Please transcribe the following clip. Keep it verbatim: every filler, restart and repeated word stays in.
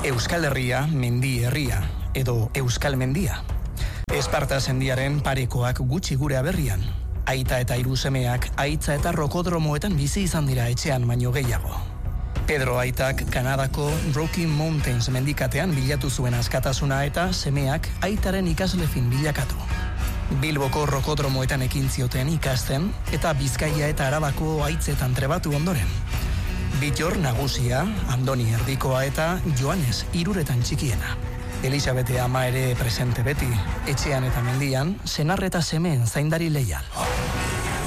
Euskal Herria mendi herria, edo Euskal Mendia. Esparta sendiaren parekoak gutxi gure aberrian. Aita eta hiru semeak aitza eta rokodromoetan bizi izan dira etxean baino gehiago. Pedro aitak Kanadako Rocky Mountains mendikatean bilatu zuen askatasuna eta semeak aitaren ikaslefin bilakatu. Bilboko rokodromoetan ekin zioten ikasten eta Bizkaia eta Arabako aitzetan trebatu ondoren. Bittor nagusia, Andoni erdikoa eta Joanes hiruretan txikiena. Elisabete ama ere presente beti, etxean eta mendian, senar eta semeen zaindari leial.